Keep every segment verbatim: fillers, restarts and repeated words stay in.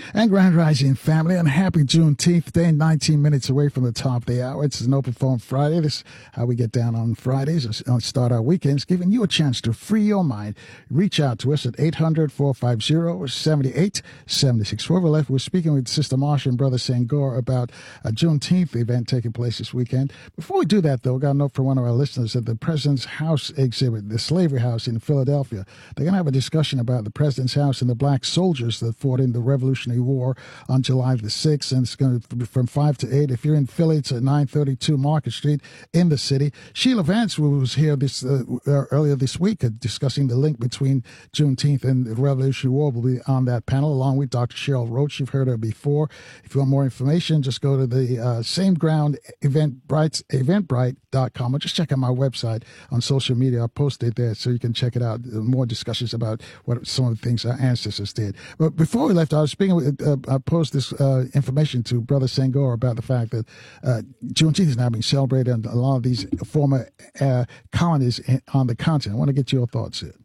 And Grand Rising family, and happy Juneteenth Day, nineteen minutes away from the top of the hour. It's an open phone Friday. This is how we get down on Fridays, uh, start our weekends, giving you a chance to free your mind. Reach out to us at eight hundred, four five zero, seven eight seven six. Before we left, we're speaking with Sister Marsha and Brother Senghor about a Juneteenth event taking place this weekend. Before we do that, though, we got a note from one of our listeners at the President's House exhibit, the Slavery House in Philadelphia. They're going to have a discussion about the President's House and the black soldiers that fought in the Revolutionary War on July the sixth, and it's going to be from five to eight. If you're in Philly, it's at nine thirty-two Market Street in the city. Sheila Vance, who was here this uh, earlier this week uh, discussing the link between Juneteenth and the Revolutionary War, will be on that panel, along with Doctor Cheryl Roach. You've heard her before. If you want more information, just go to the uh, Same Ground Eventbrite, eventbrite dot com, or just check out my website on social media. I'll post it there so you can check it out. More discussions about what some of the things our ancestors did. But before we left, I was speaking with, uh, I posed this uh, information to Brother Senghor about the fact that uh, Juneteenth is now being celebrated in a lot of these former uh, colonies in, on the continent. I want to get your thoughts here.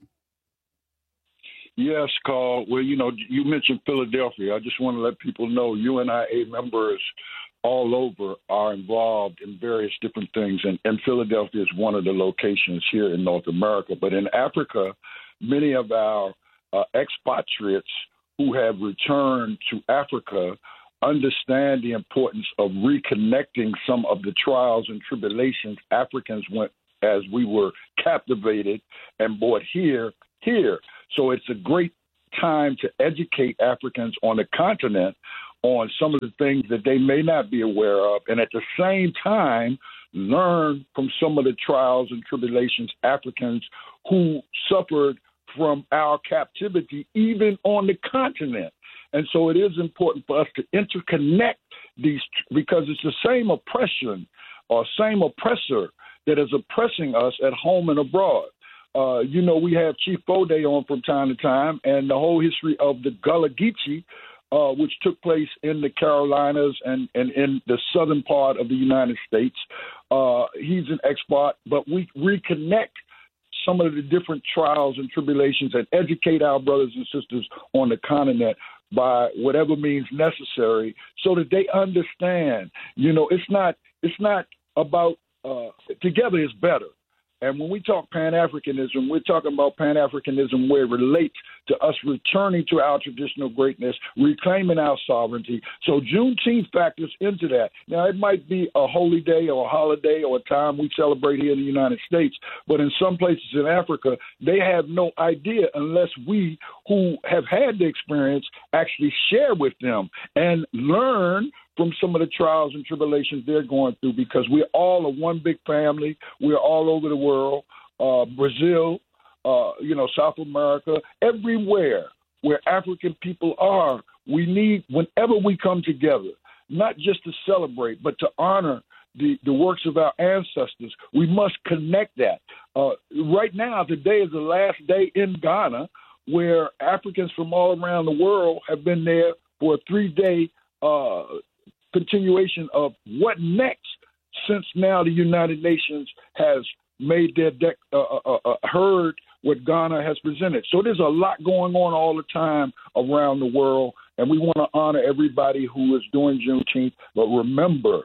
Yes, Carl. Well, you know, you mentioned Philadelphia. I just want to let people know U N I A members all over are involved in various different things, and, and Philadelphia is one of the locations here in North America. But in Africa, many of our uh, expatriates who have returned to Africa understand the importance of reconnecting some of the trials and tribulations Africans went as we were captivated and brought here, here. So it's a great time to educate Africans on the continent on some of the things that they may not be aware of, and at the same time, learn from some of the trials and tribulations Africans who suffered from our captivity, even on the continent. And so it is important for us to interconnect these, because it's the same oppression or same oppressor that is oppressing us at home and abroad. Uh, you know, we have Chief Bode on from time to time, and the whole history of the Gullah Geechee, uh, which took place in the Carolinas and, and in the southern part of the United States. Uh, he's an expert, but we reconnect some of the different trials and tribulations and educate our brothers and sisters on the continent by whatever means necessary so that they understand, you know, it's not, it's not about uh, together is better. And when we talk Pan-Africanism, we're talking about Pan-Africanism where it relates to us returning to our traditional greatness, reclaiming our sovereignty. So Juneteenth factors into that. Now, it might be a holy day or a holiday or a time we celebrate here in the United States, but in some places in Africa, they have no idea unless we who have had the experience actually share with them and learn from some of the trials and tribulations they're going through, because we're all a one big family. We're all over the world, uh, Brazil, uh, you know, South America, everywhere where African people are. We need, whenever we come together, not just to celebrate, but to honor the, the works of our ancestors, we must connect that. Uh, right now, today is the last day in Ghana where Africans from all around the world have been there for a three-day uh continuation of what next, since now the United Nations has made their deck, uh, uh, uh, heard what Ghana has presented. So there's a lot going on all the time around the world, and we want to honor everybody who is doing Juneteenth. But remember,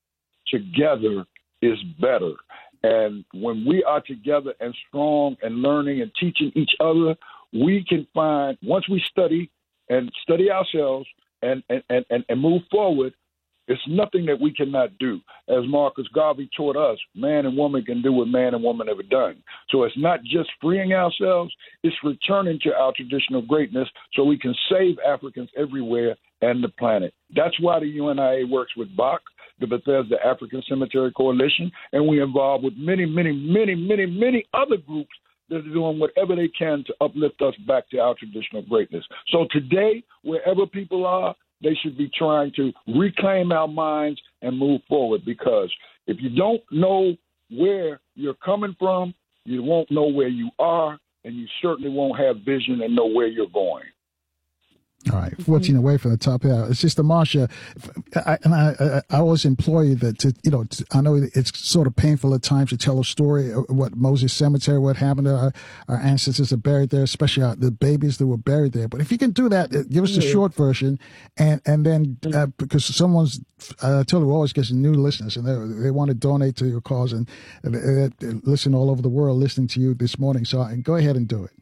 together is better. And when we are together and strong and learning and teaching each other, we can find, once we study and study ourselves and, and, and, and move forward, it's nothing that we cannot do. As Marcus Garvey taught us, man and woman can do what man and woman have done. So it's not just freeing ourselves, it's returning to our traditional greatness so we can save Africans everywhere and the planet. That's why the U N I A works with B A C, the Bethesda African Cemetery Coalition, and we involved with many, many, many, many, many other groups that are doing whatever they can to uplift us back to our traditional greatness. So today, wherever people are, they should be trying to reclaim our minds and move forward, because if you don't know where you're coming from, you won't know where you are, and you certainly won't have vision and know where you're going. All right, fourteen away from the top here. It's just Marsha, I, and I, I, I always implore you that to, you know, to, I know it's sort of painful at times to tell a story of what Moses Cemetery, what happened to our, our ancestors are buried there, especially our, the babies that were buried there. But if you can do that, give us the short version, and and then uh, because someone's, uh, I told you, we always get new listeners, and they they want to donate to your cause, and they, they listen all over the world, listening to you this morning. So go ahead and do it.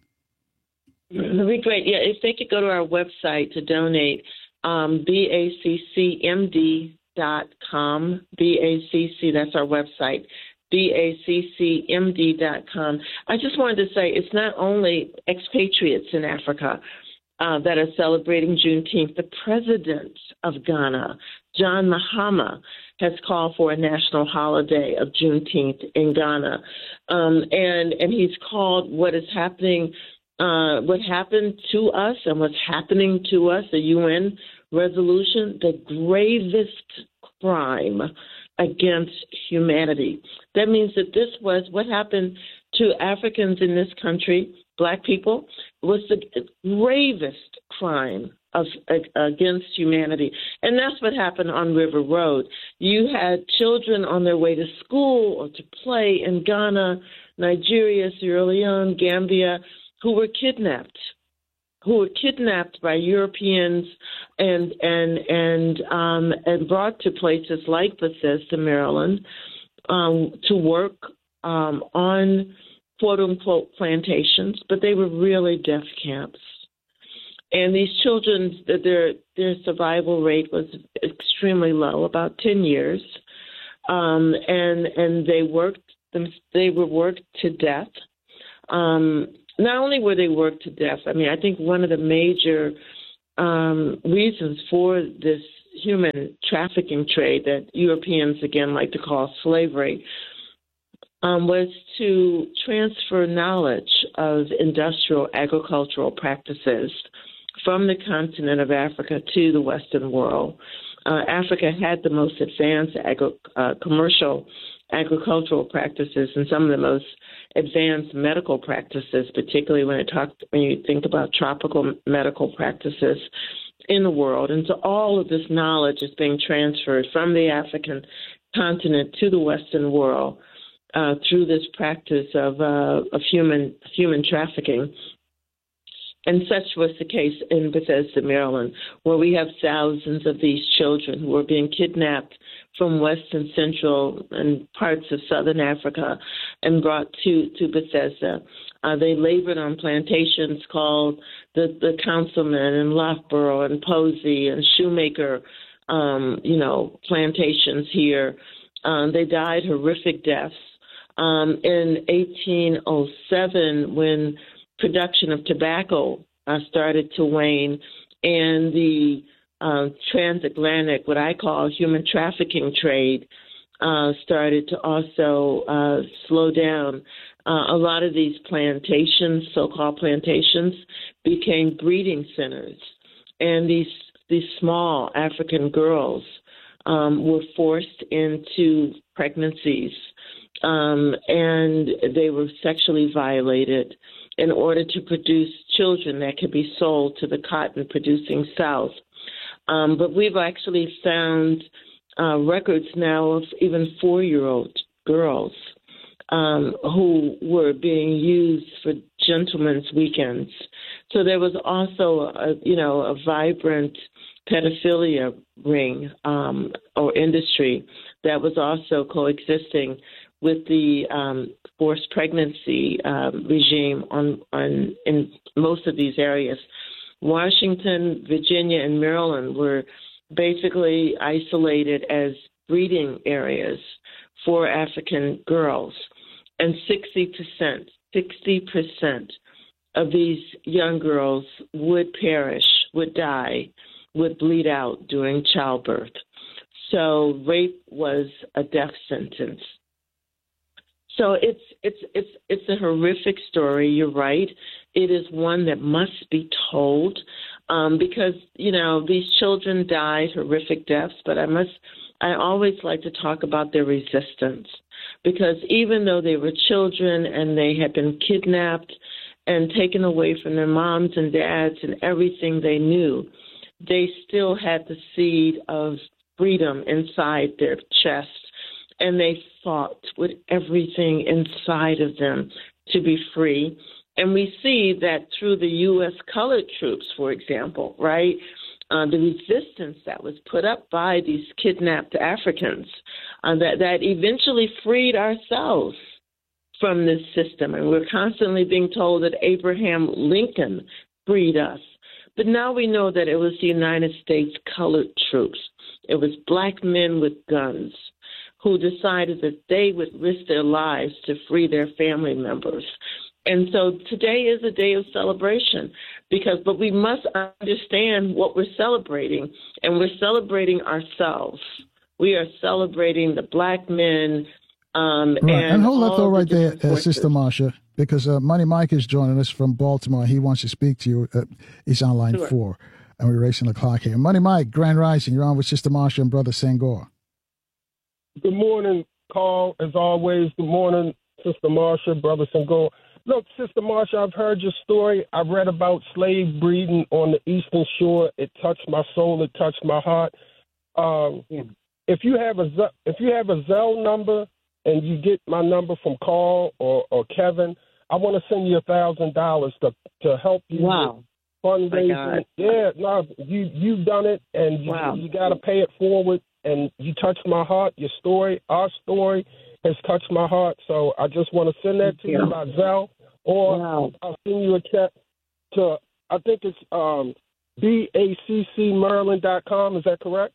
That'd be great. Yeah, if they could go to our website to donate, um, B A C C M D dot com. B A C C, that's our website, B A C C M D dot com. I just wanted to say it's not only expatriates in Africa uh, that are celebrating Juneteenth. The president of Ghana, John Mahama, has called for a national holiday of Juneteenth in Ghana. Um, and, and he's called what is happening Uh, what happened to us and what's happening to us, the U N resolution, the gravest crime against humanity. That means that this was what happened to Africans in this country, black people, was the gravest crime of against humanity. And that's what happened on River Road. You had children on their way to school or to play in Ghana, Nigeria, Sierra Leone, Gambia, who were kidnapped, who were kidnapped by Europeans and and and um, and brought to places like Bethesda, Maryland, um, to work um, on quote unquote plantations, but they were really death camps. And these children, their their survival rate was extremely low, about ten years, um, and and they worked them. They were worked to death. Um, Not only were they worked to death, I mean, I think one of the major um, reasons for this human trafficking trade that Europeans, again, like to call slavery, um, was to transfer knowledge of industrial agricultural practices from the continent of Africa to the Western world. Uh, Africa had the most advanced agri- uh, commercial agricultural practices and some of the most advanced medical practices, particularly when it talk, when you think about tropical medical practices in the world. And so all of this knowledge is being transferred from the African continent to the Western world uh, through this practice of, uh, of human human trafficking. And such was the case in Bethesda, Maryland, where we have thousands of these children who are being kidnapped from Western, Central, and parts of Southern Africa and brought to, to Bethesda. Uh, they labored on plantations called the, the Councilman and Loughborough and Posey and Shoemaker, um, you know, plantations here. Um, they died horrific deaths. Um, in eighteen oh seven, when production of tobacco uh, started to wane, and the uh, transatlantic, what I call human trafficking trade, uh, started to also uh, slow down. Uh, a lot of these plantations, so-called plantations, became breeding centers, and these these small African girls um, were forced into pregnancies, um, and they were sexually violated in order to produce children that could be sold to the cotton-producing South. Um, but we've actually found uh, records now of even four-year-old girls um, who were being used for gentlemen's weekends. So there was also, a, you know, a vibrant pedophilia ring um, or industry that was also coexisting with the um, forced pregnancy um, regime on, on in most of these areas. Washington, Virginia, and Maryland were basically isolated as breeding areas for African girls. And sixty percent, sixty percent of these young girls would perish, would die, would bleed out during childbirth. So rape was a death sentence. So it's it's it's it's a horrific story. You're right. It is one that must be told um, because you know these children died horrific deaths. But I must I always like to talk about their resistance, because even though they were children and they had been kidnapped and taken away from their moms and dads and everything they knew, they still had the seed of freedom inside their chest, and they fought with everything inside of them to be free. And we see that through the U S colored troops, for example, right, uh, the resistance that was put up by these kidnapped Africans uh, that, that eventually freed ourselves from this system. And we're constantly being told that Abraham Lincoln freed us. But now we know that it was the United States colored troops. It was black men with guns who decided that they would risk their lives to free their family members. And so today is a day of celebration, because, but we must understand what we're celebrating, and we're celebrating ourselves. We are celebrating the black men. Um, right. and, and hold that thought right there, uh, voices. Sister Marsha, because uh, Money Mike is joining us from Baltimore. He wants to speak to you. Uh, he's on line Sure. four, and we're racing the clock here. Money Mike, Grand Rising, you're on with Sister Marsha and Brother Sangor. Good morning, Carl. As always, good morning, Sister Marsha, Brother Sangor. Look, Sister Marsha, I've heard your story. I read about slave breeding on the Eastern Shore. It touched my soul. It touched my heart. Um, Yeah. If you have a Ze- if you have a Zelle number and you get my number from Carl or, or Kevin, I want to send you a thousand dollars to to help you Wow. with fundraising. Yeah, no, you you've done it, and you, Wow. you got to pay it forward. And you touched my heart. Your story, our story, has touched my heart. So I just want to send that to you by Zelle, or Wow. I'll send you a check to, I think it's um, B A C C Maryland dot com. Is that correct?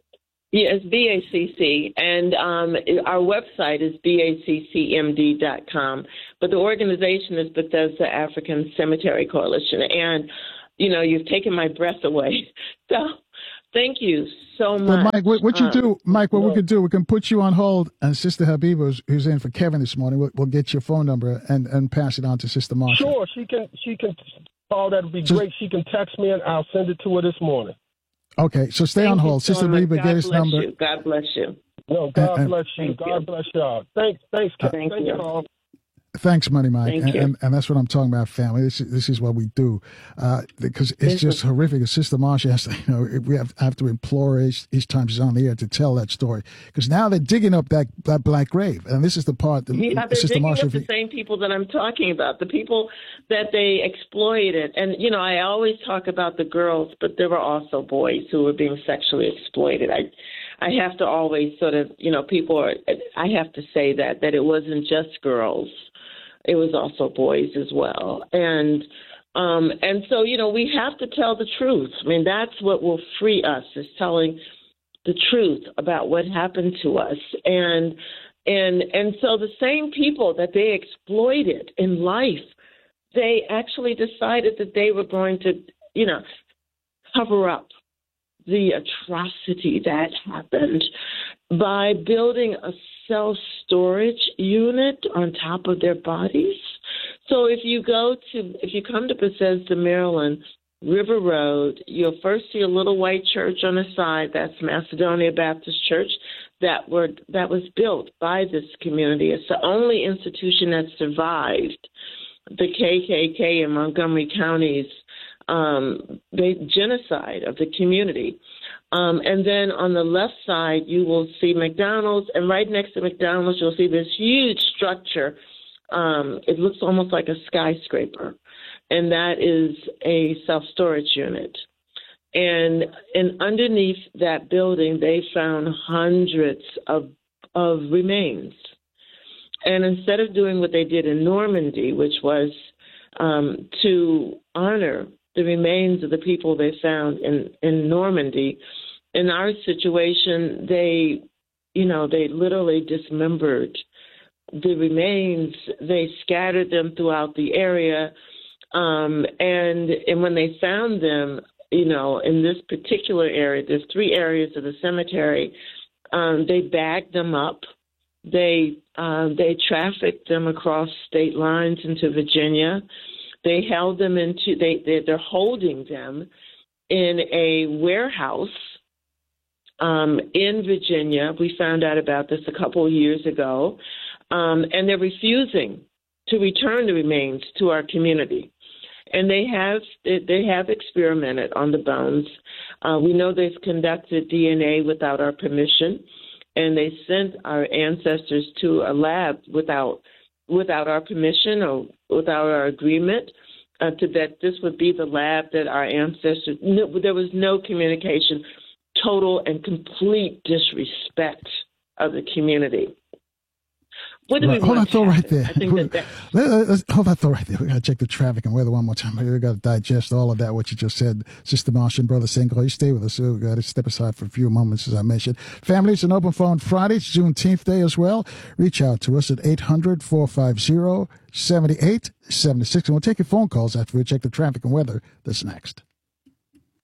Yeah, it's B A C C, and um, our website is B A C C M D dot com. But the organization is Bethesda African Cemetery Coalition, and you know, you've taken my breath away. So, thank you so much. But Mike, what, what you Um, do, Mike, what no. we could do, we can put you on hold, and Sister Habiba, who's, who's in for Kevin this morning, we'll, we'll get your phone number and, and pass it on to Sister Marsha. Sure, she can. She can. Oh, that'd be Just- great. She can text me, and I'll send it to her this morning. Okay, so stay Thank on you hold. so Sister much. Habiba, God get his bless number. you. God bless you. No, God And- bless you. Thank God you. bless y'all. Thanks, thanks, Ke- Thank thank you. you, Carl. Thanks, Money Mike. Thank and, you. and and that's what I'm talking about, family. This is, this is what we do. Uh, because it's This just horrific. Sister Marsha has to, you know, we have, have to implore her each, each time she's on the air to tell that story. Because now they're digging up that, that black grave. And this is the part that Yeah, they're Sister digging Marsha, up if the you- same people that I'm talking about, the people that they exploited. And, you know, I always talk about the girls, but there were also boys who were being sexually exploited. I I have to always sort of, you know, people are, I have to say that, that it wasn't just girls. It was also boys as well. And um, and so, you know, we have to tell the truth. I mean, that's what will free us, is telling the truth about what happened to us. And and and so the same people that they exploited in life, they actually decided that they were going to, you know, cover up the atrocity that happened by building a self-storage unit on top of their bodies. So if you go to, if you come to Bethesda, Maryland, River Road, you'll first see a little white church on the side. That's Macedonia Baptist Church that were that was built by this community. It's the only institution that survived the K K K in Montgomery County's um, the genocide of the community. Um, and then on the left side, you will see McDonald's, and right next to McDonald's, you'll see this huge structure. Um, it looks almost like a skyscraper, and that is a self-storage unit. And and underneath that building, they found hundreds of of remains. And instead of doing what they did in Normandy, which was um, to honor the remains of the people they found in, in Normandy, in our situation, they, you know, they literally dismembered the remains. They scattered them throughout the area. Um, and, and when they found them, you know, in this particular area, there's three areas of the cemetery, um, they bagged them up. They uh, they trafficked them across state lines into Virginia. They held them into they, they they're holding them in a warehouse um, in Virginia. We found out about this a couple of years ago, um, and they're refusing to return the remains to our community. And they have they have experimented on the bones. Uh, we know they've conducted D N A without our permission, and they sent our ancestors to a lab without without our permission or without our agreement. Uh, to that this would be the lab that our ancestors. No, there was no communication. Total and complete disrespect of the community. What do right. we Hold want that thought right there. I think that that, Let, let's, hold that thought right there. We got to check the traffic and weather one more time. We got to digest all of that, what you just said. Sister Marsha and Brother Single, you stay with us. We've got to step aside for a few moments, as I mentioned. Family, it's an open phone Friday. It's Juneteenth Day as well. Reach out to us at eight hundred, four five zero, seven eight seven six. And we'll take your phone calls after we check the traffic and weather. That's next.